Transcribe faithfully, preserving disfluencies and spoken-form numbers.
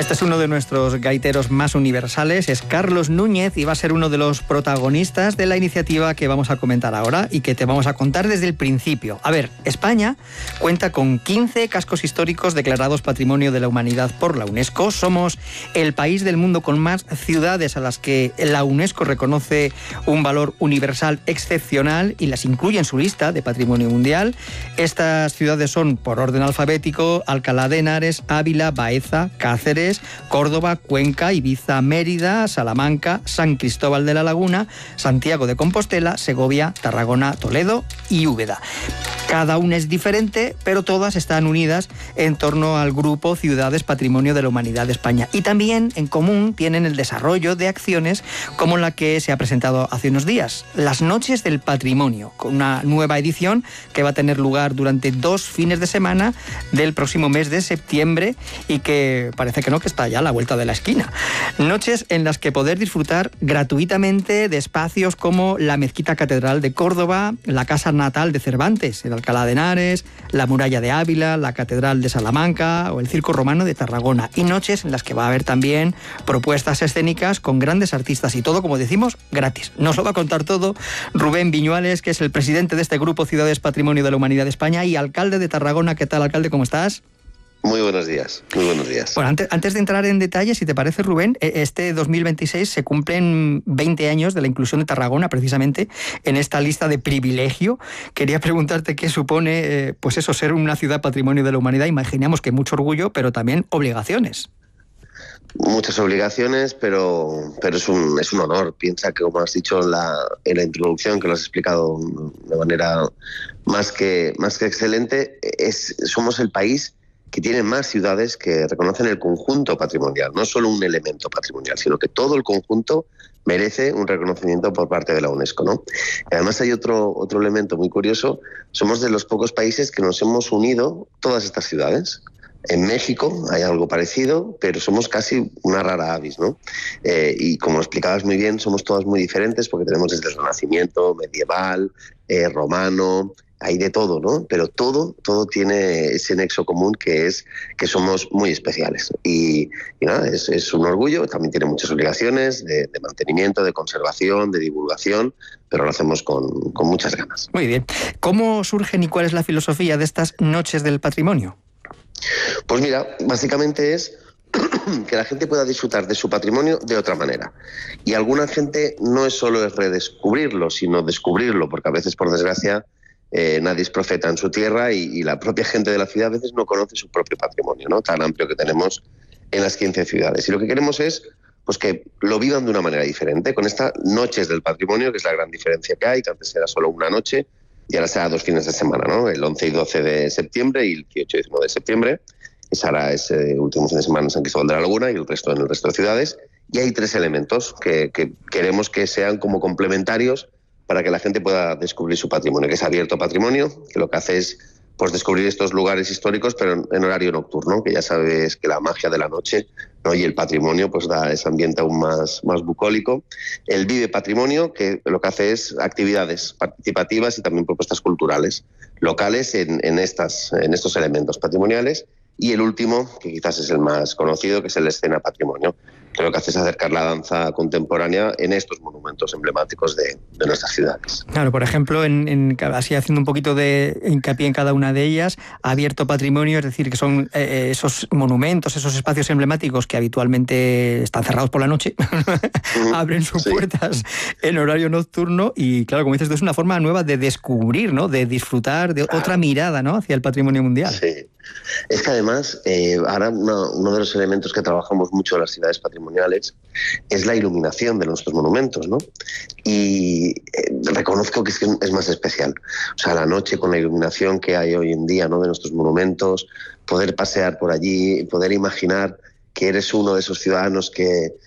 Este es uno de nuestros gaiteros más universales, es Carlos Núñez, y va a ser uno de los protagonistas de la iniciativa que vamos a comentar ahora y que te vamos a contar desde el principio. A ver, España cuenta con quince cascos históricos declarados Patrimonio de la Humanidad por la UNESCO. Somos el país del mundo con más ciudades a las que la UNESCO reconoce un valor universal excepcional y las incluye en su lista de Patrimonio Mundial. Estas ciudades son, por orden alfabético, Alcalá de Henares, Ávila, Baeza, Cáceres, Córdoba, Cuenca, Ibiza, Mérida, Salamanca, San Cristóbal de la Laguna, Santiago de Compostela, Segovia, Tarragona, Toledo y Úbeda. Cada una es diferente, pero todas están unidas en torno al grupo Ciudades Patrimonio de la Humanidad de España. Y también en común tienen el desarrollo de acciones como la que se ha presentado hace unos días, las Noches del Patrimonio, con una nueva edición que va a tener lugar durante dos fines de semana del próximo mes de septiembre y que parece que no, que está ya a la vuelta de la esquina. Noches en las que poder disfrutar gratuitamente de espacios como la Mezquita Catedral de Córdoba, la Casa Natal de Cervantes, el Alcalá de Henares, la Muralla de Ávila, la Catedral de Salamanca o el Circo Romano de Tarragona. Y noches en las que va a haber también propuestas escénicas con grandes artistas y todo, como decimos, gratis. Nos lo va a contar todo Rubén Viñuales, que es el presidente de este grupo Ciudades Patrimonio de la Humanidad de España y alcalde de Tarragona. ¿Qué tal, alcalde? ¿Cómo estás? Muy buenos días, muy buenos días. Bueno, antes, antes de entrar en detalles, si te parece, Rubén, este dos mil veintiséis se cumplen veinte años de la inclusión de Tarragona, precisamente, en esta lista de privilegio. Quería preguntarte qué supone, eh, pues eso, ser una ciudad patrimonio de la humanidad. Imaginamos que mucho orgullo, pero también obligaciones. Muchas obligaciones, pero, pero es, un, es un honor. Piensa que, como has dicho en la, en la introducción, que lo has explicado de manera más que, más que excelente, es, somos el país que tiene más ciudades que reconocen el conjunto patrimonial, no solo un elemento patrimonial, sino que todo el conjunto merece un reconocimiento por parte de la UNESCO, ¿no? Y además hay otro, otro elemento muy curioso, somos de los pocos países que nos hemos unido todas estas ciudades. En México hay algo parecido, pero somos casi una rara avis, ¿no? Eh, y como explicabas muy bien, somos todas muy diferentes porque tenemos desde el Renacimiento, medieval, eh, romano, hay de todo, ¿no? Pero todo, todo tiene ese nexo común que es que somos muy especiales. Y, y nada, es, es un orgullo, también tiene muchas obligaciones de, de mantenimiento, de conservación, de divulgación, pero lo hacemos con, con muchas ganas. Muy bien. ¿Cómo surgen y cuál es la filosofía de estas Noches del Patrimonio? Pues mira, básicamente es que la gente pueda disfrutar de su patrimonio de otra manera. Y alguna gente no es solo es redescubrirlo, sino descubrirlo, porque a veces, por desgracia, Eh, nadie es profeta en su tierra y, y la propia gente de la ciudad a veces no conoce su propio patrimonio, ¿no? Tan amplio que tenemos en las quince ciudades. Y lo que queremos es pues, que lo vivan de una manera diferente, con estas Noches del Patrimonio, que es la gran diferencia que hay, que antes era solo una noche y ahora será dos fines de semana, ¿no? El once y doce de septiembre y el dieciocho y diecinueve de septiembre. Ese ahora es el eh, último fin de semana en San Cristóbal de la Laguna y el resto en el resto de ciudades. Y hay tres elementos que, que queremos que sean como complementarios para que la gente pueda descubrir su patrimonio, que es abierto patrimonio, que lo que hace es pues, descubrir estos lugares históricos, pero en, en horario nocturno, que ya sabes que la magia de la noche, ¿no? Y el patrimonio pues da ese ambiente aún más, más bucólico. El Vive Patrimonio, que lo que hace es actividades participativas y también propuestas culturales locales en, en, estas, en estos elementos patrimoniales. Y el último, que quizás es el más conocido, que es el Escena Patrimonio, que lo que hace es acercar la danza contemporánea en estos monumentos emblemáticos de, de nuestras ciudades. Claro, por ejemplo, en, en, así haciendo un poquito de hincapié en cada una de ellas, abierto patrimonio, es decir, que son eh, esos monumentos, esos espacios emblemáticos que habitualmente están cerrados por la noche, uh-huh. abren sus sí. puertas en horario nocturno y, claro, como dices, es una forma nueva de descubrir, ¿no? De disfrutar de claro. otra mirada, ¿no? Hacia el patrimonio mundial. Sí. Es que además, eh, ahora uno, uno de los elementos que trabajamos mucho en las ciudades patrimoniales es la iluminación de nuestros monumentos, ¿no? Y eh, reconozco que es, que es más especial. O sea, la noche con la iluminación que hay hoy en día, ¿no? De nuestros monumentos, poder pasear por allí, poder imaginar que eres uno de esos ciudadanos que